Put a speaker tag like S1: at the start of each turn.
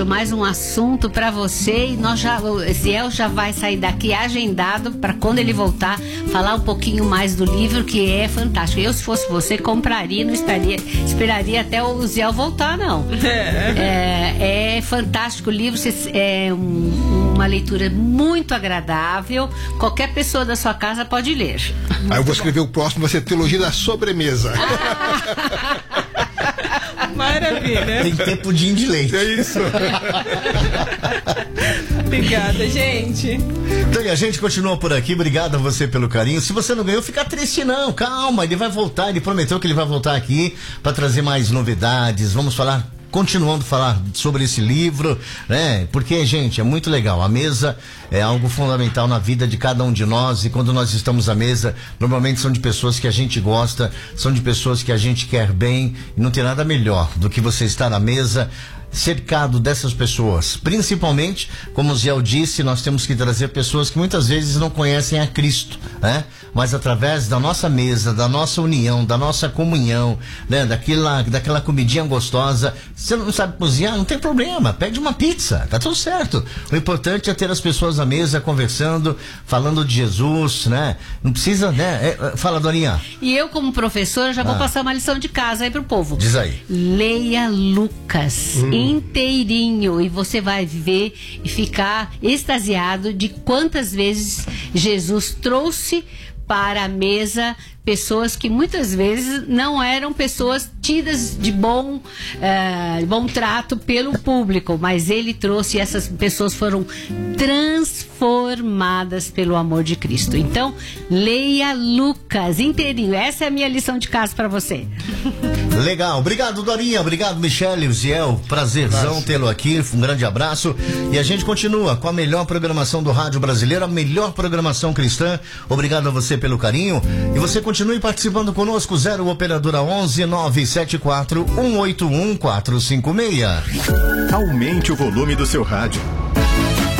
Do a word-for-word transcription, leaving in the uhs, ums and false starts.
S1: Mais um assunto para você e nós já, o Ziel já vai sair daqui agendado para quando ele voltar falar um pouquinho mais do livro, que é fantástico. Eu, se fosse você, compraria, não estaria, esperaria até o Ziel voltar, não. É, é fantástico o livro, é um, uma leitura muito agradável, qualquer pessoa da sua casa pode ler.
S2: Aí eu vou escrever o próximo, vai ser Teologia da Sobremesa.
S3: Maravilha.
S4: Tem tempo de de leite.
S2: É isso.
S3: Obrigada, gente.
S4: Então, e a gente continua por aqui. Obrigado a você pelo carinho. Se você não ganhou, fica triste não. Calma, ele vai voltar. Ele prometeu que ele vai voltar aqui para trazer mais novidades. Vamos falar, continuando a falar sobre esse livro, né? Porque, gente, é muito legal. A mesa é algo fundamental na vida de cada um de nós, e quando nós estamos à mesa, normalmente são de pessoas que a gente gosta, são de pessoas que a gente quer bem, e não tem nada melhor do que você estar à mesa cercado dessas pessoas. Principalmente, como o Ziel disse, nós temos que trazer pessoas que muitas vezes não conhecem a Cristo, né? Mas através da nossa mesa, da nossa união, da nossa comunhão, né? Daquela, daquela comidinha gostosa. Você não sabe cozinhar? Não tem problema, pede uma pizza, tá tudo certo. O importante é ter as pessoas à mesa conversando, falando de Jesus, né? Não precisa, né? É, fala, Dorinha.
S1: E eu, como professora, já vou
S4: Ah.
S1: passar uma lição de casa aí pro povo.
S4: Diz aí.
S1: Leia Lucas hum. inteirinho, e você vai ver e ficar extasiado de quantas vezes Jesus trouxe para a mesa pessoas que muitas vezes não eram pessoas tidas de bom, uh, bom trato pelo público, mas ele trouxe, e essas pessoas foram transformadas pelo amor de Cristo. Então, leia Lucas inteirinho. Essa é a minha lição de casa para você.
S4: Legal, obrigado Dorinha, obrigado Michele, Ziel, prazerzão tê-lo aqui, um grande abraço, e a gente continua com a melhor programação do rádio brasileiro, a melhor programação cristã. Obrigado a você pelo carinho, e você continue participando conosco. Zero operadora onze nove sete quatro um oito um quatro cinco seis.
S5: Aumente o volume do seu rádio.